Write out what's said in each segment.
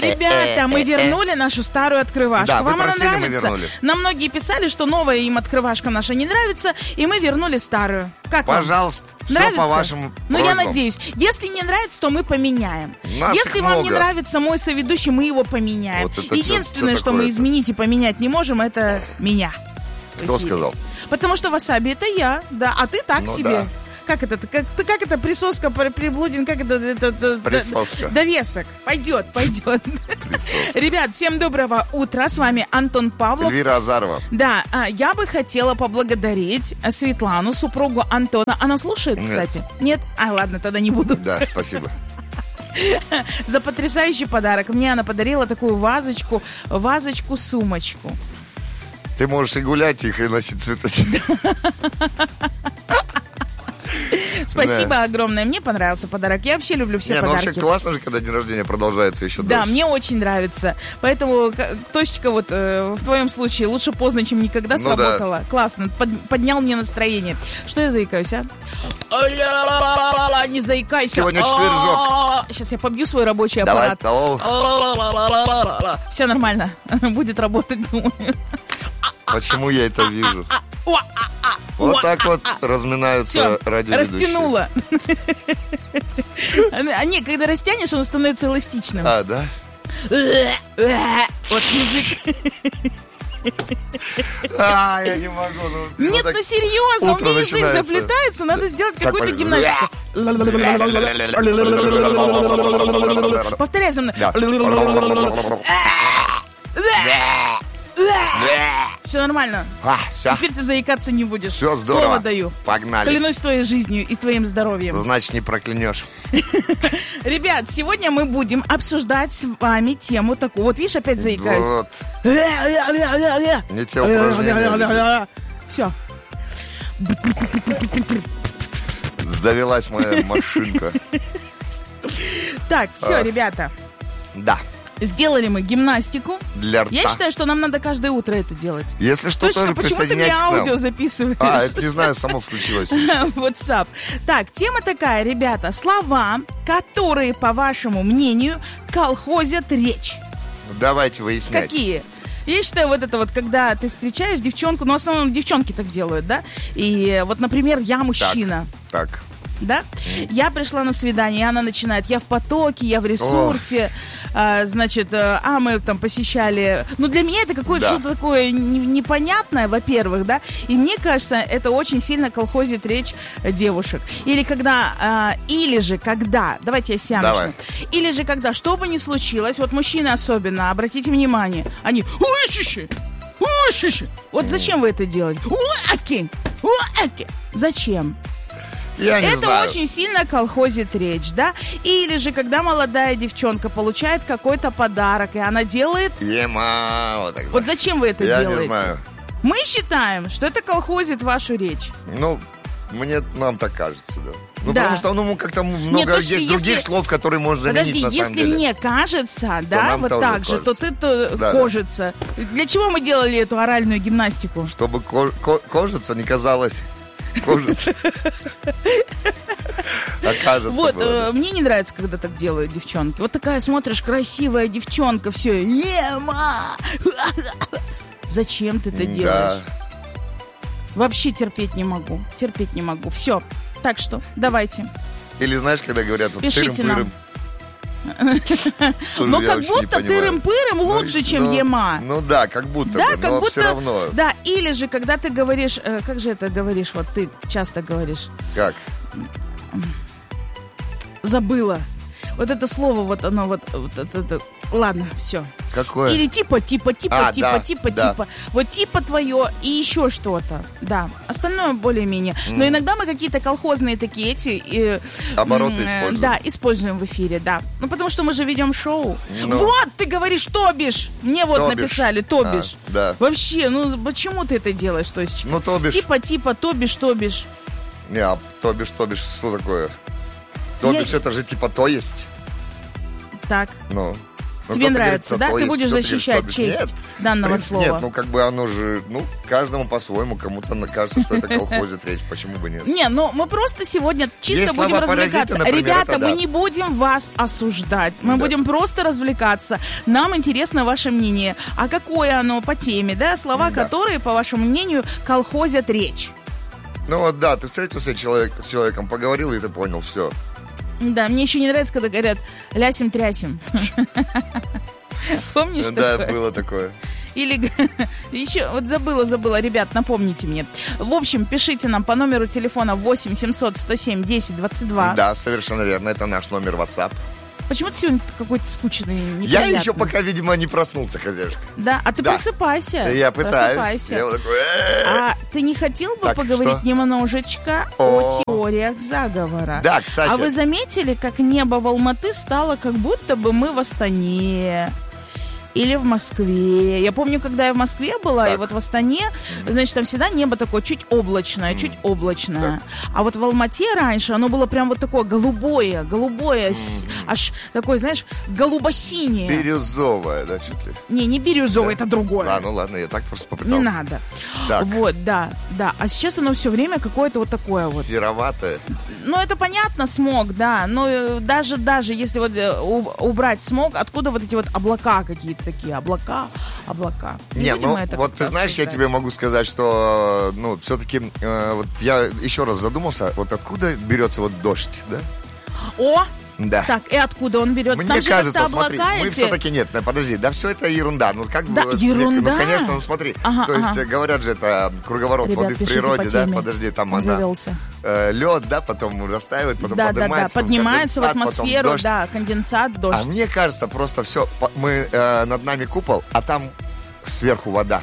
Ребята, мы вернули нашу старую открывашку. Да, вам она просили, мы нравится? вернули. Нам многие писали, что новая им открывашка наша не нравится, и мы вернули старую. Как вам? Пожалуйста, Нравится? все по вашему Ну, я просьбам. надеюсь. Если не нравится, то мы поменяем. Нас Если их вам не много. нравится мой соведущий, мы его поменяем. Вот это Единственное, чё что мы такое-то? изменить и поменять не можем, это меня. в Кто эфире. сказал? Потому что васаби это я, да, а ты так Ну себе. да. Как это? Как это присоска, приблудин, как это Присоска. довесок. Пойдет. Ребят, всем доброго утра. С вами Антон Павлов. Эльвира Азарова. Да, я бы хотела поблагодарить Светлану, супругу Антона. Она слушает, Нет. кстати? Нет? Ладно, тогда не буду. Да, спасибо. За потрясающий подарок. Мне она подарила такую вазочку-сумочку. Ты можешь и гулять их, и носить цветочки. Спасибо огромное. Мне понравился подарок. Я вообще люблю все Не, ну подарки. вообще классно же, когда день рождения продолжается еще Да, дольше. мне очень нравится. Поэтому, Тосечка, вот в твоем случае лучше поздно, чем никогда Ну сработала. Классно, поднял мне настроение. Что я заикаюсь, а? Не заикайся. Сегодня четвержок. Сейчас я побью свой рабочий Давай, аппарат. Все нормально. Будет работать, думаю. почему я это вижу? Вот так вот разминаются Всё, радиоведущие. растянула. Не, когда растянешь, оно становится эластичным. А, да? Вот язык. Я не могу. Нет, ну серьезно, у утро меня язык начинается. заплетается, надо сделать какую-то Так, гимнастику. Повторяй за мной. Да. Все нормально. Все, Теперь ты заикаться не будешь. все здорово. Слово даю. Погнали. Клянусь твоей жизнью и твоим здоровьем. Значит, не проклянешь. Ребят, сегодня мы будем обсуждать с вами тему такую. Вот видишь, опять заикаюсь. Вот. Не те упражнения. Все. Завелась моя машинка. Так, все, ребята. Да, Сделали мы гимнастику. для рта. Я считаю, что нам надо каждое утро это делать. Если что, Точно, тоже почему ты мне присоединяйтесь к аудио нам. записываешь? Это не знаю, само включилось. WhatsApp. Так, тема такая, ребята. Слова, которые, по вашему мнению, колхозят речь. Давайте выяснять. Какие? Я считаю, вот это вот, когда ты встречаешь девчонку, ну, в основном девчонки так делают, да? И вот, например, я мужчина. Так. Да? Я пришла на свидание, и она начинает: я в потоке, я в ресурсе, мы там посещали. Ну, для меня это какое-то Да. что-то такое непонятное, во-первых, да, и мне кажется, это очень сильно колхозит речь девушек. Или же когда, давайте я себя Давай. начну. Или же когда, что бы ни случилось, вот мужчины особенно, обратите внимание, они: вот зачем вы это делаете? Зачем? Я не Это знаю. очень сильно колхозит речь, да? Или же, когда молодая девчонка получает какой-то подарок, и она делает... Вот так. Вот зачем вы это Я делаете? не знаю. Мы считаем, что это колхозит вашу речь. Ну, нам так кажется, да. Ну, Да. потому что как-то много то есть, есть других если- слов, которые можно заменить Подожди, на самом если деле. мне кажется, да, нам вот тоже так же, то кажется. ты Да, кожится. Для чего мы делали эту оральную гимнастику? Чтобы кожица не казалось кожица. Окажется. Вот, было. мне не нравится, когда так делают девчонки. Вот такая, смотришь, красивая девчонка, все, ема! Зачем ты это делаешь? Вообще терпеть не могу. Все. Так что, давайте. Или знаешь, когда говорят вот Пишите нам. тырым-пырым. Но как будто тырым-пырым лучше, чем ема. Ну да, как будто Да, бы, как но будто... все равно. Да, или же, когда ты говоришь... как же это говоришь? Вот ты часто говоришь. Как? Забыла. Вот это слово, вот оно вот это... Ладно, все. Какое? Или типа. Да. Вот типа твое и еще что-то. Да. Остальное более-менее. Но иногда мы какие-то колхозные такие Обороты используем. Да, используем в эфире, да. Ну, потому что мы же ведем шоу. Ну. Вот, ты говоришь, то бишь. Мне вот То бишь. написали, то бишь. Да. Вообще, ну, почему ты это делаешь, Тосечка? Ну, то бишь. Типа, то бишь. Не, а то бишь, что такое? То бишь, это же типа то есть. Так. Ну. Тебе нравится, да? Ты будешь защищать честь данного слова? Нет, ну как бы оно же, каждому по-своему, кому-то кажется, что это колхозит речь, почему бы нет? Не, мы просто сегодня чисто будем развлекаться. Ребята, мы не будем вас осуждать, мы будем просто развлекаться. Нам интересно ваше мнение. А какое оно по теме, да? Слова, которые, по вашему мнению, колхозят речь. Ну вот да, ты встретился с человеком, поговорил, и ты понял, все. Да, мне еще не нравится, когда говорят лясим-трясим. Помнишь такое? Да, было такое. Или еще, вот забыла, ребят, напомните мне. В общем, пишите нам по номеру телефона 8 700 107 10 22. Да, совершенно верно, это наш номер WhatsApp. Почему ты сегодня какой-то скучный, неприятный? Я еще пока, видимо, не проснулся, хозяюшка. Да, а ты просыпайся. Я пытаюсь. Я вот такой... А ты не хотел бы поговорить немножечко о теориях заговора? Да, кстати. А вы заметили, как небо в Алматы стало, как будто бы мы в Астане? Или в Москве. Я помню, когда я в Москве была, и вот в Астане, значит, там всегда небо такое чуть облачное. А вот в Алмате раньше оно было прям вот такое голубое, аж такое, знаешь, голубо-синее. Бирюзовое, да, чуть ли? Не бирюзовое, это другое. Ну ладно, я так просто попытался. Не надо. Так. Вот, да. А сейчас оно все время какое-то вот такое вот. Сероватое. Ну, это понятно, смог, да. Но даже если вот убрать смог, откуда вот эти вот облака какие-то такие? Облака. Не, вот ты знаешь, я тебе могу сказать, что, все-таки, вот я еще раз задумался, вот откуда берется вот дождь, да? О! Да. Так, и откуда он берется? Мне кажется, смотри, мы все-таки нет, подожди, да все это ерунда. Ерунда? Ну, конечно, смотри, то есть говорят же, это круговорот воды в природе, да, подожди, там лед, да, потом растаивает, потом поднимается. Да, поднимается в атмосферу, да, конденсат, дождь. А мне кажется, просто все, мы над нами купол, а там сверху вода.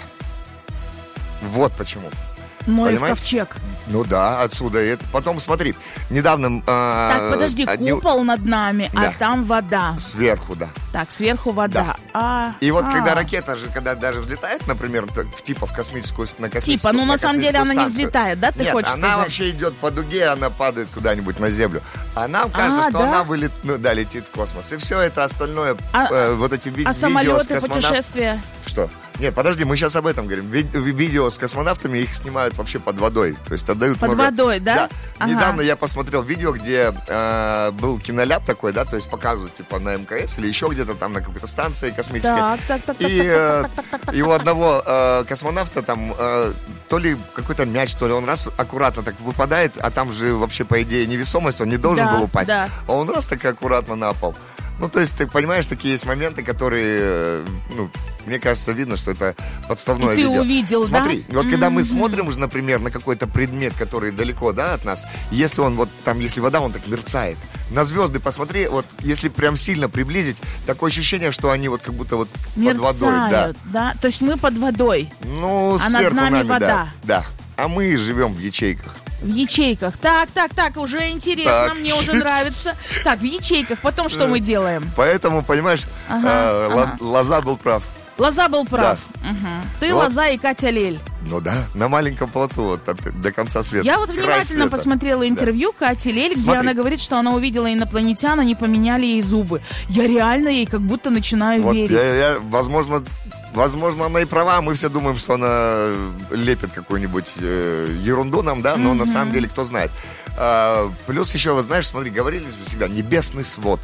Вот почему. Ноев ковчег. Ну да, отсюда. Потом смотри, недавно... Так, подожди, купол над нами, а там вода. Сверху, да. Так, сверху вода. И вот когда ракета же, когда даже взлетает, например, в космическую, на космическую на самом деле она не взлетает, да, ты хочешь сказать? Она вообще идет по дуге, она падает куда-нибудь на Землю. А нам кажется, что она летит в космос. И все это остальное, вот эти видео с самолеты, путешествия? Что? Нет, подожди, мы сейчас об этом говорим. Видео с космонавтами, их снимают вообще под водой. То есть отдают под водой, да? Да. Недавно я посмотрел видео, где был киноляп такой, да, то есть показывают типа на МКС или еще где-то там на какой-то станции космической. И у одного космонавта там то ли какой-то мяч, то ли он раз аккуратно так выпадает, а там же вообще по идее невесомость, он не должен был упасть. А он раз так аккуратно на пол. Ну, то есть, ты понимаешь, такие есть моменты, которые, мне кажется, видно, что это подставное видео. Ты увидел, смотри, вот когда мы смотрим уже, например, на какой-то предмет, который далеко, да, от нас, если он вот там, если вода, он так мерцает. На звезды посмотри, вот если прям сильно приблизить, такое ощущение, что они вот как будто вот мерцают, под водой. Да? То есть мы под водой, а сверху над нами вода. Да. А мы живем в ячейках. В ячейках. Так, уже интересно, мне уже нравится. Так, в ячейках. Потом что мы делаем? Поэтому, понимаешь, Лоза был прав. Лоза был прав. Да. Ты вот. Лоза и Катя Лель. Ну да, на маленьком плоту вот до конца света. Я вот внимательно посмотрела интервью Кати Лель, где она говорит, что она увидела инопланетян, они поменяли ей зубы. Я реально ей как будто начинаю верить. Возможно, она и права, мы все думаем, что она лепит какую-нибудь ерунду нам, да, но на самом деле кто знает. Плюс еще, вы знаешь, смотри, говорили всегда, небесный свод.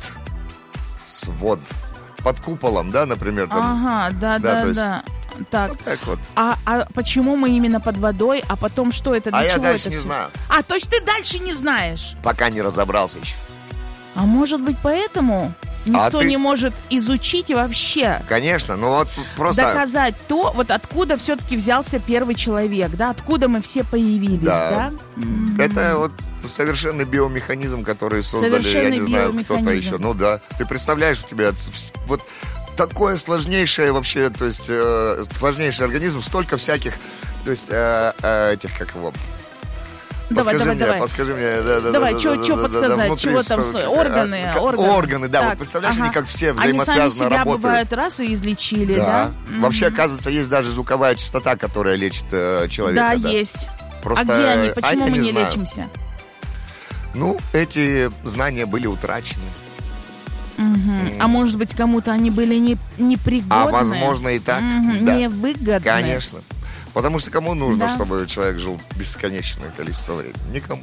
Свод. Под куполом, да, например. Там, да. Так. Вот так вот. А почему мы именно под водой, а потом что это, для чего я дальше это не все? знаю. То есть ты дальше не знаешь? Пока не разобрался еще. А может быть поэтому никто не может изучить вообще? Конечно, вот просто... Доказать то, вот откуда все-таки взялся первый человек, да? Откуда мы все появились, да? Это вот совершенный биомеханизм, который создали, я не знаю, кто-то еще. Ну да, ты представляешь, у тебя вот такое сложнейшее вообще, то есть сложнейший организм, столько всяких, то есть этих, как его... Давай. Подскажи мне. Давай, что подсказать? Чего там? Органы. Органы, да. Вот представляешь, они как все взаимосвязаны работают. Они сами себя, бывает, раз и излечили, да? Вообще, оказывается, есть даже звуковая частота, которая лечит человека. Да, есть. Просто, где они? Почему мы не лечимся? Эти знания были утрачены. А может быть, кому-то они были непригодны? А возможно и так. Да. Невыгодны. Конечно. Потому что кому нужно, чтобы человек жил бесконечное количество времени? Никому.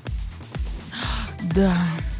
Да.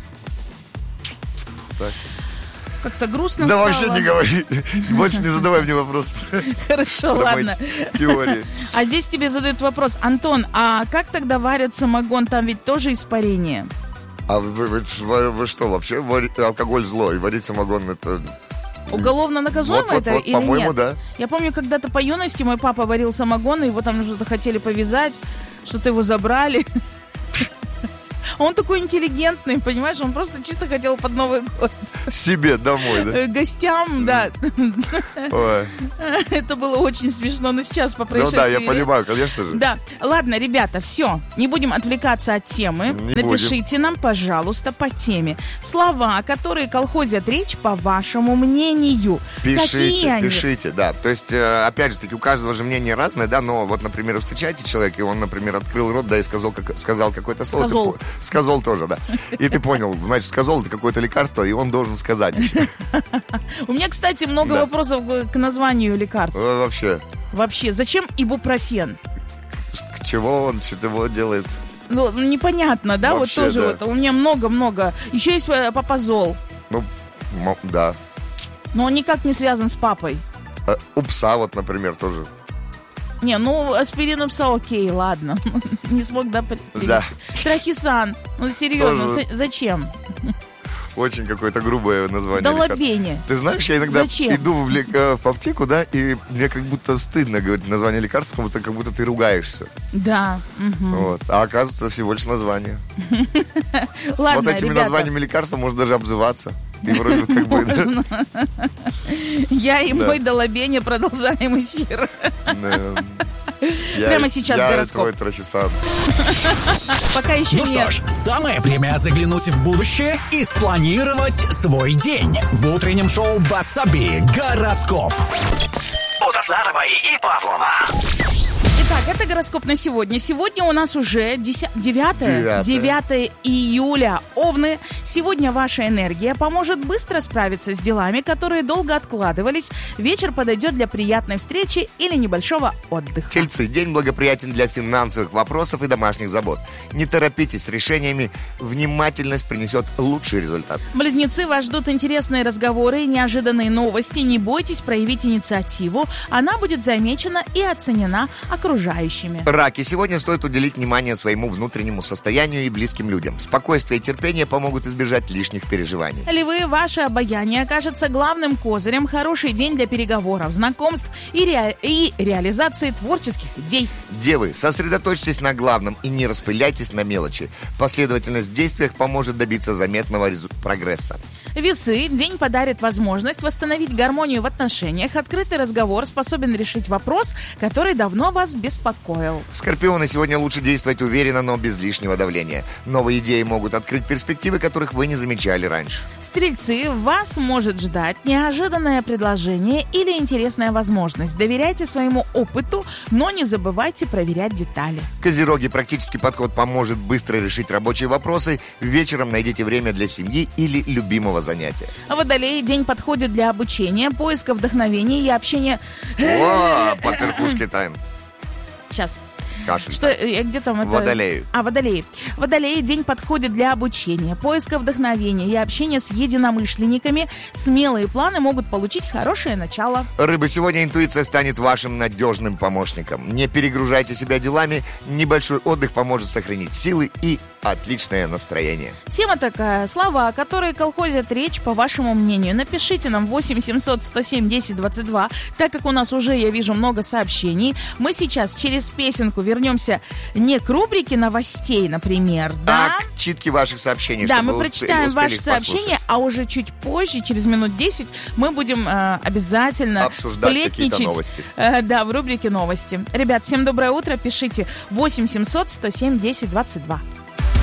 Так. Как-то грустно стало. Да вообще не говори. Больше не задавай мне вопрос. Хорошо, ладно. Теории. А здесь тебе задают вопрос. Антон, а как тогда варят самогон? Там ведь тоже испарение. А вы что, вообще алкоголь зло, и варить самогон это... Уголовно наказуемо это или по-моему, нет? Да. Я помню, когда-то по юности мой папа варил самогон, и его там что-то хотели повязать, что-то его забрали. Он такой интеллигентный, понимаешь? Он просто чисто хотел под Новый год. Себе домой, да? Гостям, да. Ой. Это было очень смешно, но сейчас по происшествию... Ну да, я понимаю, конечно же. Да. Ладно, ребята, все. Не будем отвлекаться от темы. Напишите нам, пожалуйста, по теме. Слова, которые колхозят речь, по вашему мнению. Пишите, да. То есть, опять же таки, у каждого же мнение разное, да, но вот, например, вы встречаете человека, и он, например, открыл рот, да, и сказал какое-то слово. Сказол тоже, да. И ты понял, значит, сказол это какое-то лекарство, и он должен сказать. У меня, кстати, много вопросов к названию лекарств. Вообще. Зачем ибупрофен? К чего он, что его делает? Ну, непонятно, да? Вообще, вот тоже да. вот. У меня много-много. Еще есть папазол. Ну, да. Но он никак не связан с папой. У пса вот, например, тоже. Не, ну, аспирин у пса окей, ладно. Не смог, да, привести. Да. Трахисан. Ну, серьезно, зачем? Очень какое-то грубое название. Долобение. Ты знаешь, я иногда иду в аптеку, да, и мне как будто стыдно говорить название лекарства, как будто ты ругаешься. Да. Вот. А оказывается, всего лишь название. Ладно, вот этими названиями лекарства можно даже обзываться. И вроде как бы... Я и мой долобение продолжаем эфир. Прямо сейчас гороскоп. Я твой трахисан. Пока еще нет. Ну что ж, самое время заглянуть в будущее и спланировать свой день. В утреннем шоу «Васаби» гороскоп. От Азаровой и Павлова. Итак, это гороскоп на сегодня. Сегодня у нас уже 9 июля. Овны, сегодня ваша энергия поможет быстро справиться с делами, которые долго откладывались. Вечер подойдет для приятной встречи или небольшого отдыха. Тельцы, день благоприятен для финансовых вопросов и домашних забот. Не торопитесь с решениями, внимательность принесет лучший результат. Близнецы, вас ждут интересные разговоры и неожиданные новости. Не бойтесь проявить инициативу. Она будет замечена и оценена окружающими. Раки, сегодня стоит уделить внимание своему внутреннему состоянию и близким людям. Спокойствие и терпение помогут избежать лишних переживаний. Львы, ваше обаяние окажется главным козырем. Хороший день для переговоров, знакомств и реализации творческих идей. Девы, сосредоточьтесь на главном и не распыляйтесь на мелочи. Последовательность в действиях поможет добиться заметного прогресса. Весы, день подарит возможность восстановить гармонию в отношениях. Открытый разговор способен решить вопрос, который давно вас беспокоил. Скорпионы, сегодня лучше действовать уверенно, но без лишнего давления. Новые идеи могут открыть перспективы, которых вы не замечали раньше. Стрельцы, вас может ждать неожиданное предложение или интересная возможность. Доверяйте своему опыту, но не забывайте проверять детали. Козероги, практический подход поможет быстро решить рабочие вопросы. Вечером найдите время для семьи или любимого занятия. Водолеи, день подходит для обучения, поиска вдохновения и общения. О, под верхушкой тайм. Сейчас. Кашель. Что, где там это? Водолеи. Водолеи. Водолеи, день подходит для обучения, поиска вдохновения и общения с единомышленниками. Смелые планы могут получить хорошее начало. Рыбы, сегодня интуиция станет вашим надежным помощником. Не перегружайте себя делами. Небольшой отдых поможет сохранить силы и отличное настроение. Тема такая. Слова, которые колхозят речь, по вашему мнению. Напишите нам 8 700 107 10 22. Так как у нас уже, я вижу, много сообщений, мы сейчас через песенку вернемся не к рубрике новостей, например, да? А к читке ваших сообщений. Да, мы прочитаем ваши сообщения, а уже чуть позже, через минут 10, мы будем обязательно обсуждать какие-то новости. Да, в рубрике новости. Ребят, всем доброе утро, пишите 8 700 107 10 22.